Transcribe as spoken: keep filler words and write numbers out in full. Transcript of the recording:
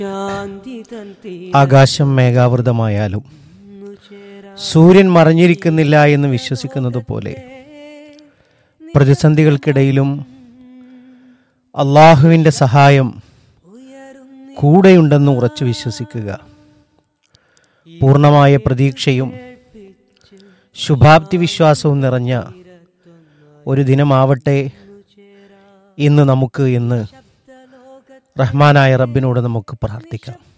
ആകാശം മേഘാവൃതമായാലും സൂര്യൻ മറഞ്ഞിരിക്കുന്നില്ല എന്ന് വിശ്വസിക്കുന്നത് പോലെ പ്രതിസന്ധികൾക്കിടയിലും അള്ളാഹുവിൻ്റെ സഹായം കൂടെയുണ്ടെന്ന് ഉറച്ചു വിശ്വസിക്കുക. പൂർണ്ണമായ പ്രതീക്ഷയും ശുഭാപ്തി വിശ്വാസവും നിറഞ്ഞ ഒരു ദിനമാവട്ടെ ഇന്ന് നമുക്ക് എന്ന് റഹ്മാനായ റബ്ബിനോട് നമുക്ക് പ്രാർത്ഥിക്കാം.